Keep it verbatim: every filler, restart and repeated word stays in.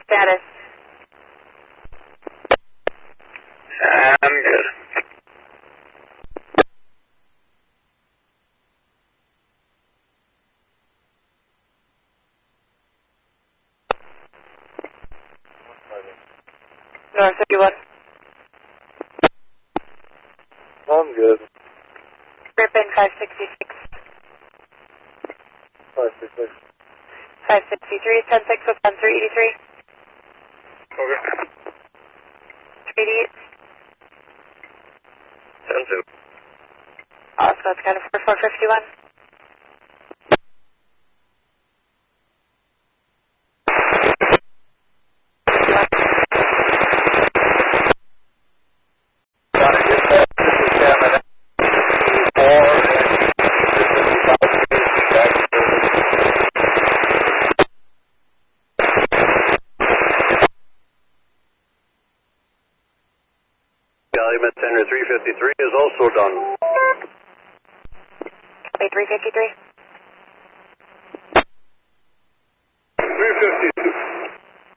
status? I'm good. North fifty-one. I'm good. Griffin five sixty-six. five six six. five sixty-three, ten six with one three eighty-three. Okay. three eighty-eight. ten two. Also, that's kind of for four fifty-one. Calumet Center three fifty-three is also done. three fifty-three.